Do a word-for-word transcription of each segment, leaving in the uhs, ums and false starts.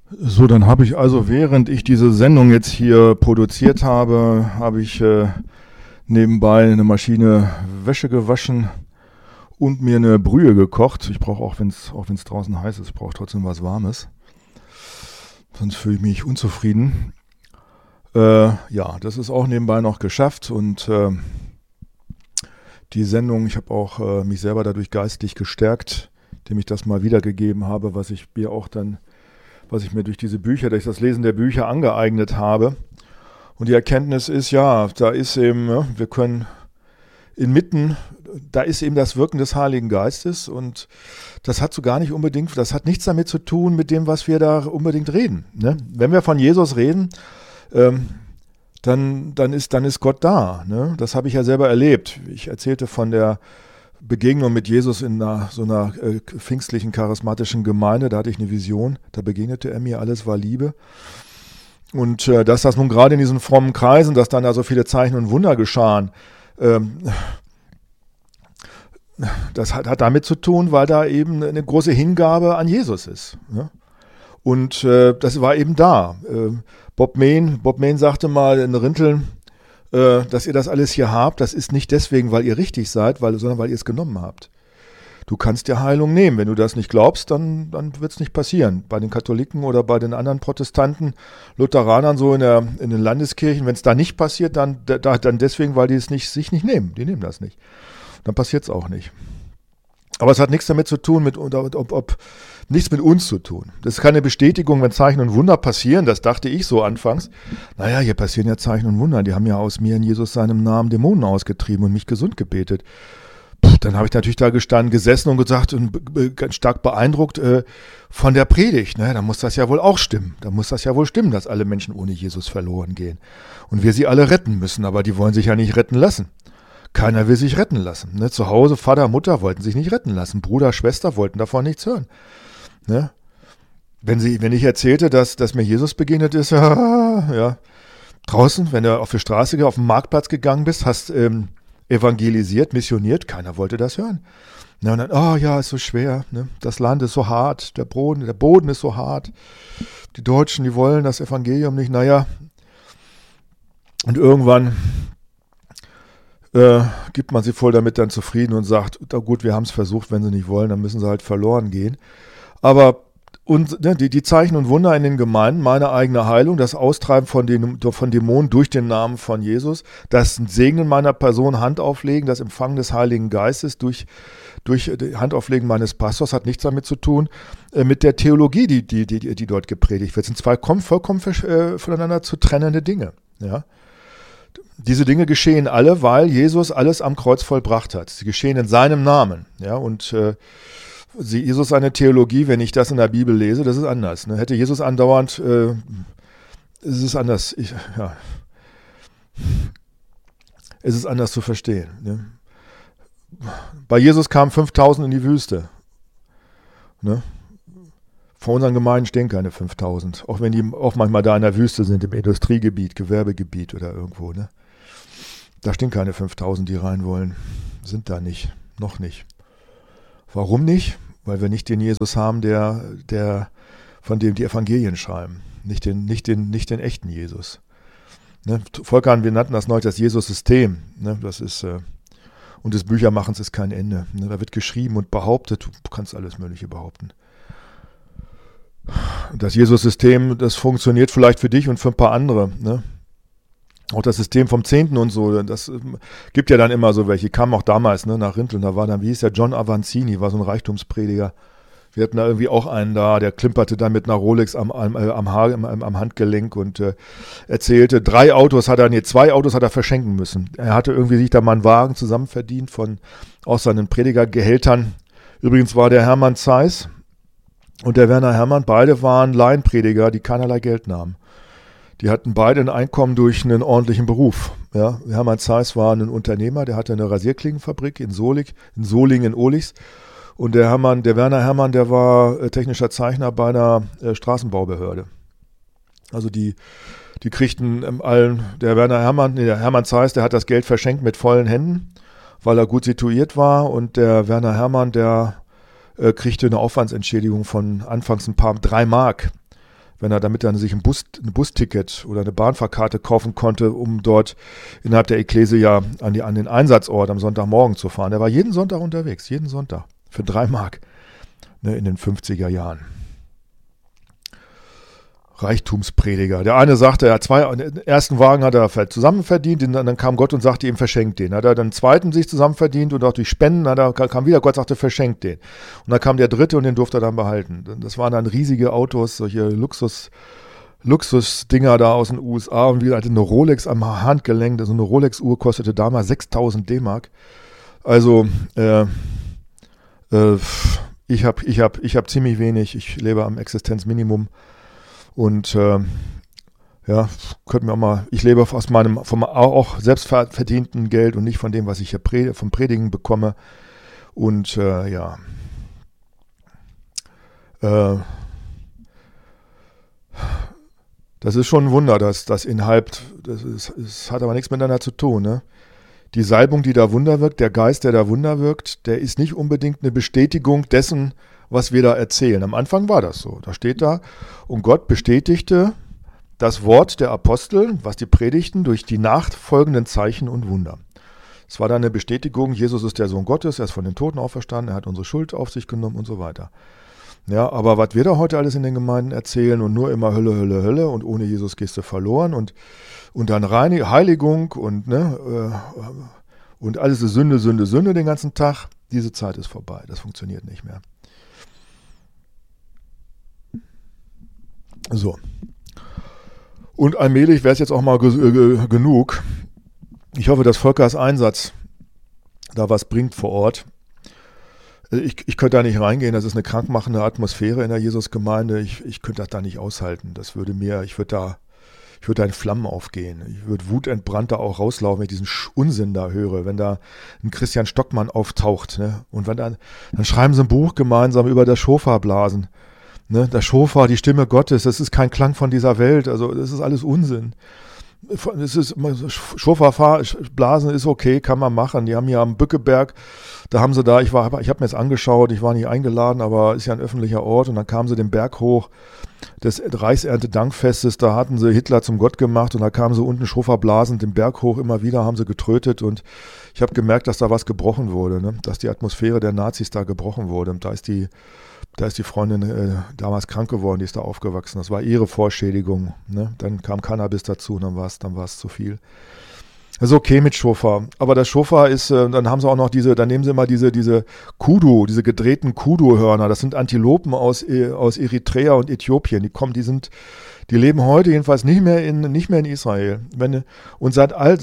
So, dann habe ich also, während ich diese Sendung jetzt hier produziert habe, habe ich äh, nebenbei eine Maschine Wäsche gewaschen und mir eine Brühe gekocht. Ich brauche auch, wenn es auch wenn es draußen heiß ist, brauche trotzdem was Warmes. Sonst fühle ich mich unzufrieden. Äh, ja, das ist auch nebenbei noch geschafft und äh, die Sendung, ich habe auch äh, mich selber dadurch geistig gestärkt, indem ich das mal wiedergegeben habe, was ich mir auch dann was ich mir durch diese Bücher, durch das Lesen der Bücher angeeignet habe. Und die Erkenntnis ist, ja, da ist eben, ja, wir können inmitten, da ist eben das Wirken des Heiligen Geistes und das hat so gar nicht unbedingt, das hat nichts damit zu tun mit dem, was wir da unbedingt reden. Ne? Wenn wir von Jesus reden, ähm, dann, dann, ist, dann ist Gott da. Ne? Das habe ich ja selber erlebt. Ich erzählte von der Begegnung mit Jesus in einer, so einer äh, pfingstlichen, charismatischen Gemeinde, da hatte ich eine Vision, da begegnete er mir, alles war Liebe. Und äh, dass das nun gerade in diesen frommen Kreisen, dass dann da so viele Zeichen und Wunder geschahen, ähm, das hat, hat damit zu tun, weil da eben eine große Hingabe an Jesus ist. Ja? Und äh, das war eben da. Äh, Bob Mehn, Bob Mehn sagte mal in Rinteln, dass ihr das alles hier habt, das ist nicht deswegen, weil ihr richtig seid, weil, sondern weil ihr es genommen habt. Du kannst dir Heilung nehmen. Wenn du das nicht glaubst, dann, dann wird es nicht passieren. Bei den Katholiken oder bei den anderen Protestanten, Lutheranern so in, der, in den Landeskirchen, wenn es da nicht passiert, dann, da, dann deswegen, weil die es nicht, sich nicht nehmen. Die nehmen das nicht. Dann passiert es auch nicht. Aber es hat nichts damit zu tun, mit, ob, ob, nichts mit uns zu tun. Das ist keine Bestätigung, wenn Zeichen und Wunder passieren. Das dachte ich so anfangs. Naja, hier passieren ja Zeichen und Wunder. Die haben ja aus mir in Jesus seinem Namen Dämonen ausgetrieben und mich gesund gebetet. Puh, dann habe ich natürlich da gestanden, gesessen und gesagt und ganz stark beeindruckt äh, von der Predigt. Ne? Da muss das ja wohl auch stimmen. Da muss das ja wohl stimmen, dass alle Menschen ohne Jesus verloren gehen. Und wir sie alle retten müssen, aber die wollen sich ja nicht retten lassen. Keiner will sich retten lassen. Ne? Zu Hause, Vater, Mutter wollten sich nicht retten lassen. Bruder, Schwester wollten davon nichts hören. Ne? Wenn, sie, wenn ich erzählte, dass, dass mir Jesus begegnet ist, ja, draußen, wenn du auf die Straße, auf den Marktplatz gegangen bist, hast ähm, evangelisiert, missioniert, keiner wollte das hören. Ne? Und dann, oh ja, ist so schwer, ne? Das Land ist so hart, der Boden, der Boden ist so hart. Die Deutschen, die wollen das Evangelium nicht, naja. Und irgendwann Äh, gibt man sie voll damit dann zufrieden und sagt, oh gut, wir haben es versucht, wenn sie nicht wollen, dann müssen sie halt verloren gehen. Aber und, ne, die, die Zeichen und Wunder in den Gemeinden, meine eigene Heilung, das Austreiben von, den, von Dämonen durch den Namen von Jesus, das Segnen meiner Person, Hand auflegen, das Empfangen des Heiligen Geistes durch, durch Handauflegen meines Pastors hat nichts damit zu tun, äh, mit der Theologie, die, die, die, die dort gepredigt wird. Das sind zwei vollkommen äh, voneinander zu trennende Dinge, ja. Diese Dinge geschehen alle, weil Jesus alles am Kreuz vollbracht hat. Sie geschehen in seinem Namen. Ja, und äh, Jesus seine Theologie, wenn ich das in der Bibel lese, das ist anders. Ne? Hätte Jesus andauernd, äh, es ist anders, ich, ja, es ist anders zu verstehen. Ne? Bei Jesus kamen fünftausend in die Wüste. Ne? Vor unseren Gemeinden stehen keine fünftausend, auch wenn die auch manchmal da in der Wüste sind, im Industriegebiet, Gewerbegebiet oder irgendwo. Ne? Da stehen keine fünftausend, die rein wollen. Sind da nicht, noch nicht. Warum nicht? Weil wir nicht den Jesus haben, der, der, von dem die Evangelien schreiben. Nicht den, nicht den, nicht den echten Jesus. Ne? Volker, wir nannten das neulich das Jesus-System. Ne? Das ist, äh, und des Büchermachens ist kein Ende. Ne? Da wird geschrieben und behauptet, du kannst alles Mögliche behaupten. Das Jesus-System, das funktioniert vielleicht für dich und für ein paar andere. Ne? Auch das System vom Zehnten und so, das gibt ja dann immer so welche. Kamen auch damals ne, nach Rinteln, da war dann, wie hieß der, John Avanzini, war so ein Reichtumsprediger. Wir hatten da irgendwie auch einen da, der klimperte dann mit einer Rolex am, am, am, Haar, am, am Handgelenk und äh, erzählte, drei Autos hat er, nee, zwei Autos hat er verschenken müssen. Er hatte irgendwie sich da mal einen Wagen zusammen verdient von aus seinen Predigergehältern. Übrigens war der Hermann Zeiss und der Werner Hermann, beide waren Laienprediger, die keinerlei Geld nahmen. Die hatten beide ein Einkommen durch einen ordentlichen Beruf. Ja, Hermann Zeiss war ein Unternehmer, der hatte eine Rasierklingenfabrik in Solig, in Solingen in Ohligs. Und der Hermann, der Werner Hermann, der war äh, technischer Zeichner bei einer äh, Straßenbaubehörde. Also die, die kriegten ähm, allen, der Werner Hermann, nee, der Hermann Zeiss, der hat das Geld verschenkt mit vollen Händen, weil er gut situiert war. Und der Werner Hermann, der äh, kriegte eine Aufwandsentschädigung von anfangs ein paar, drei Mark, wenn er damit dann sich ein, Bus, ein Busticket oder eine Bahnfahrkarte kaufen konnte, um dort innerhalb der Ekklesia an, die, an den Einsatzort am Sonntagmorgen zu fahren. Der war jeden Sonntag unterwegs, jeden Sonntag, für drei Mark, ne, in den fünfziger Jahren. Reichtumsprediger. Der eine sagte, er hat zwei, den ersten Wagen hat er zusammen verdient, dann kam Gott und sagte ihm, verschenkt den. Hat er dann den zweiten sich zusammen verdient und auch durch Spenden, hat er, kam wieder Gott, sagte, verschenkt den. Und dann kam der dritte und den durfte er dann behalten. Das waren dann riesige Autos, solche Luxus, Luxusdinger da aus den U S A und wieder hatte eine Rolex am Handgelenk. Also eine Rolex-Uhr kostete damals sechstausend D-Mark. Also, äh, äh, ich habe ich hab, ich hab ziemlich wenig, ich lebe am Existenzminimum. Und äh, ja, könnte mir auch mal, ich lebe aus meinem, vom auch selbst verdienten Geld und nicht von dem, was ich hier pred, vom Predigen bekomme. Und äh, ja, äh, das ist schon ein Wunder, dass das innerhalb, das, ist, das hat aber nichts miteinander zu tun, ne? Die Salbung, die da Wunder wirkt, der Geist, der da Wunder wirkt, der ist nicht unbedingt eine Bestätigung dessen, was wir da erzählen. Am Anfang war das so. Da steht da, und Gott bestätigte das Wort der Apostel, was die predigten, durch die nachfolgenden Zeichen und Wunder. Es war dann eine Bestätigung, Jesus ist der Sohn Gottes, er ist von den Toten auferstanden, er hat unsere Schuld auf sich genommen und so weiter. Ja, aber was wir da heute alles in den Gemeinden erzählen und nur immer Hölle, Hölle, Hölle und ohne Jesus gehst du verloren und, und dann Reinig- Heiligung und, ne, und alles ist Sünde, Sünde, Sünde den ganzen Tag, diese Zeit ist vorbei, das funktioniert nicht mehr. So. Und allmählich wäre es jetzt auch mal ge- ge- genug. Ich hoffe, dass Volkers Einsatz da was bringt vor Ort. Ich, ich könnte da nicht reingehen, das ist eine krankmachende Atmosphäre in der Jesusgemeinde. Ich, ich könnte das da nicht aushalten. Das würde mir, ich würde da, ich würde da in Flammen aufgehen. Ich würde wutentbrannt da auch rauslaufen, wenn ich diesen Unsinn da höre. Wenn da ein Christian Stockmann auftaucht, ne? Und wenn dann, dann schreiben sie ein Buch gemeinsam über das Schofarblasen. Ne, der Schofar, die Stimme Gottes, das ist kein Klang von dieser Welt, also das ist alles Unsinn. Es ist, Schofa-Blasen ist okay, kann man machen. Die haben hier am Bückeberg, da haben sie da, ich war, ich habe mir jetzt angeschaut, ich war nicht eingeladen, aber ist ja ein öffentlicher Ort und dann kamen sie den Berg hoch des Reichserntedankfestes, da hatten sie Hitler zum Gott gemacht und da kamen sie unten Schofa-Blasen den Berg hoch, immer wieder haben sie getrötet und ich habe gemerkt, dass da was gebrochen wurde, ne? Dass die Atmosphäre der Nazis da gebrochen wurde und da ist die Da ist die Freundin äh, damals krank geworden, die ist da aufgewachsen. Das war ihre Vorschädigung. Ne? Dann kam Cannabis dazu und dann war es dann war es zu viel. Das ist okay mit Schofar. Aber das Schofar ist, äh, dann haben sie auch noch diese, dann nehmen sie immer diese, diese Kudu, diese gedrehten Kudu-Hörner. Das sind Antilopen aus, äh, aus Eritrea und Äthiopien. Die kommen, die sind, die leben heute jedenfalls nicht mehr in, nicht mehr in Israel. Wenn, und seit alt,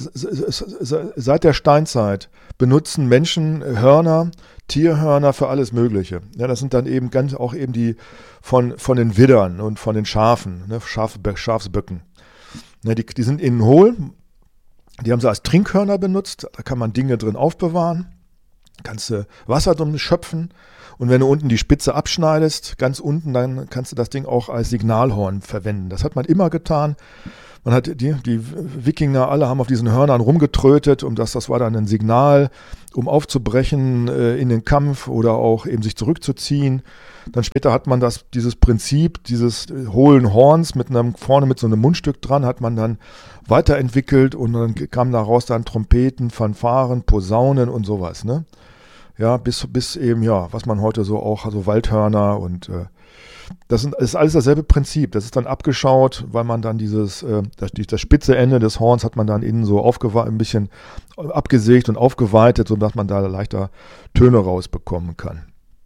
seit der Steinzeit benutzen Menschen Hörner, Tierhörner für alles Mögliche. Ja, das sind dann eben ganz auch eben die von, von den Widdern und von den Schafen, ne, Schaf, Schafsböcken. Ne, die, die sind innen hohl, die haben sie als Trinkhörner benutzt, da kann man Dinge drin aufbewahren, kannst du Wasser drin schöpfen und wenn du unten die Spitze abschneidest, ganz unten, dann kannst du das Ding auch als Signalhorn verwenden. Das hat man immer getan. Man hat die, die Wikinger alle haben auf diesen Hörnern rumgetrötet, um das, das war dann ein Signal, um aufzubrechen äh, in den Kampf oder auch eben sich zurückzuziehen. Dann später hat man das, dieses Prinzip dieses äh, hohlen Horns mit einem, vorne mit so einem Mundstück dran, hat man dann weiterentwickelt und dann kamen daraus dann Trompeten, Fanfaren, Posaunen und sowas, ne? Ja, bis, bis eben, ja, was man heute so auch, also Waldhörner und äh, das ist alles dasselbe Prinzip. Das ist dann abgeschaut, weil man dann dieses, äh, das, das spitze Ende des Horns hat man dann innen so aufgewe- ein bisschen abgesägt und aufgeweitet, sodass man da leichter Töne rausbekommen kann.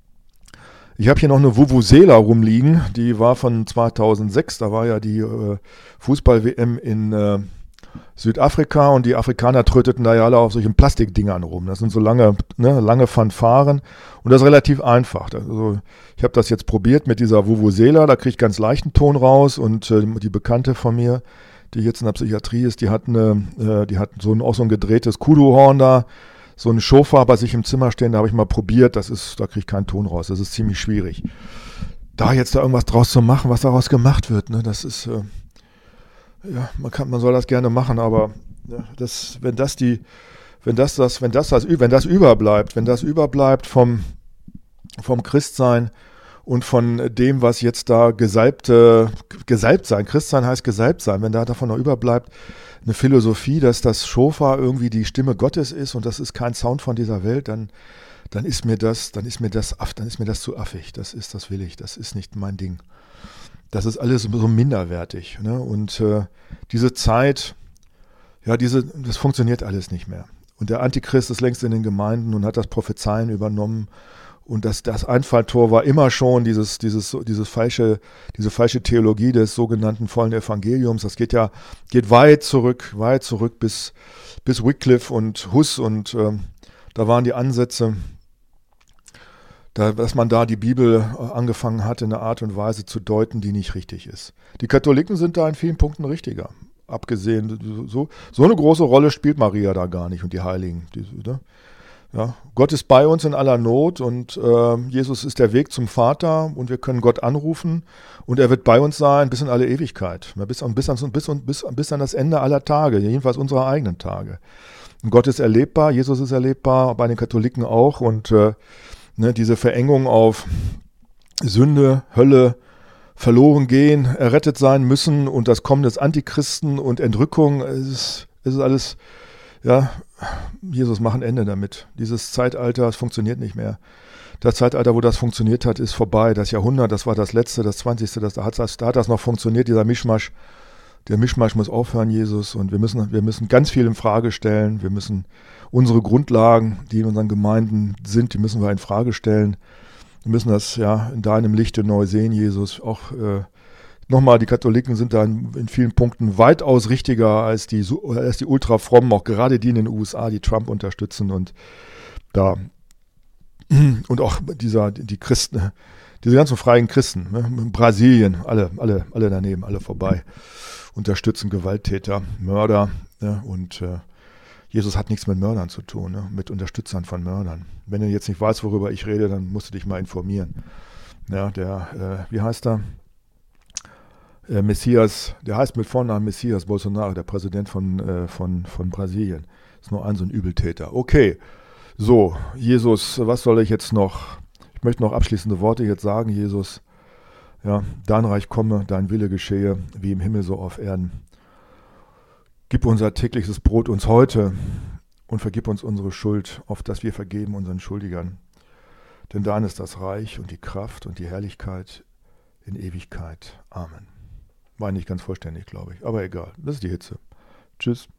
Ich habe hier noch eine Vuvuzela rumliegen, die war von zweitausendsechs, da war ja die äh, Fußball-W M in äh, Südafrika und die Afrikaner tröteten da ja alle auf solchen Plastikdingern rum. Das sind so lange, ne, lange Fanfaren und das ist relativ einfach. Also ich habe das jetzt probiert mit dieser Vuvuzela, da kriege ich ganz leichten Ton raus und äh, die Bekannte von mir, die jetzt in der Psychiatrie ist, die hat, eine, äh, die hat so ein, auch so ein gedrehtes Kudu-Horn da, so ein Schofar bei sich im Zimmer stehen, da habe ich mal probiert, das ist, da kriege ich keinen Ton raus, das ist ziemlich schwierig. Da jetzt da irgendwas draus zu machen, was daraus gemacht wird, ne, das ist... Äh, Ja, man kann, man soll das gerne machen, aber ja, das, wenn das die, wenn das das, wenn das das, wenn das überbleibt, wenn das überbleibt vom, vom Christsein und von dem, was jetzt da gesalbt, äh, gesalbt sein, Christsein heißt gesalbt sein, wenn da davon noch überbleibt, eine Philosophie, dass das Schofar irgendwie die Stimme Gottes ist und das ist kein Sound von dieser Welt, dann, dann ist mir das, dann ist mir das, dann ist mir das zu affig. Das ist, das will ich, das ist nicht mein Ding. Das ist alles so minderwertig. Ne? Und äh, diese Zeit, ja, diese, das funktioniert alles nicht mehr. Und der Antichrist ist längst in den Gemeinden und hat das Prophezeien übernommen. Und das, das Einfalltor war immer schon dieses, dieses, dieses falsche, diese falsche Theologie des sogenannten vollen Evangeliums. Das geht ja, geht weit zurück, weit zurück bis, bis Wycliffe und Hus. Und ähm, da waren die Ansätze, da, dass man da die Bibel angefangen hat, in einer Art und Weise zu deuten, die nicht richtig ist. Die Katholiken sind da in vielen Punkten richtiger. Abgesehen, so, so eine große Rolle spielt Maria da gar nicht und die Heiligen. Die, ne? Ja, Gott ist bei uns in aller Not und äh, Jesus ist der Weg zum Vater und wir können Gott anrufen und er wird bei uns sein bis in alle Ewigkeit, bis, bis, an, bis, bis, bis an das Ende aller Tage, jedenfalls unserer eigenen Tage. Und Gott ist erlebbar, Jesus ist erlebbar, bei den Katholiken auch und äh, ne, diese Verengung auf Sünde, Hölle, verloren gehen, errettet sein müssen und das Kommen des Antichristen und Entrückung, es ist, es ist alles, ja, Jesus macht ein Ende damit. Dieses Zeitalter, es funktioniert nicht mehr. Das Zeitalter, wo das funktioniert hat, ist vorbei. Das Jahrhundert, das war das letzte, das zwanzigste, das, da, hat das, da hat das noch funktioniert, dieser Mischmasch. Der Mischmasch muss aufhören, Jesus, und wir müssen, wir müssen ganz viel in Frage stellen. Wir müssen unsere Grundlagen, die in unseren Gemeinden sind, die müssen wir in Frage stellen. Wir müssen das ja in deinem Lichte neu sehen, Jesus. Auch äh, nochmal, die Katholiken sind da in, in vielen Punkten weitaus richtiger als die, als die Ultrafrommen, auch gerade die in den U S A, die Trump unterstützen und da und auch dieser, die Christen, diese ganzen freien Christen, ne, in Brasilien, alle, alle, alle daneben, alle vorbei, unterstützen Gewalttäter, Mörder, ne, und äh, Jesus hat nichts mit Mördern zu tun, ne, mit Unterstützern von Mördern. Wenn du jetzt nicht weißt, worüber ich rede, dann musst du dich mal informieren. Ja, der, äh, wie heißt er? Äh, Messias, der heißt mit Vornamen Messias Bolsonaro, der Präsident von, äh, von, von Brasilien. Ist nur ein so ein Übeltäter. Okay, so, Jesus, was soll ich jetzt noch? Ich möchte noch abschließende Worte jetzt sagen, Jesus. Ja, dein Reich komme, dein Wille geschehe, wie im Himmel so auf Erden. Gib unser tägliches Brot uns heute und vergib uns unsere Schuld, auf dass wir vergeben unseren Schuldigern. Denn dein ist das Reich und die Kraft und die Herrlichkeit in Ewigkeit. Amen. War nicht ganz vollständig, glaube ich. Aber egal, das ist die Hitze. Tschüss.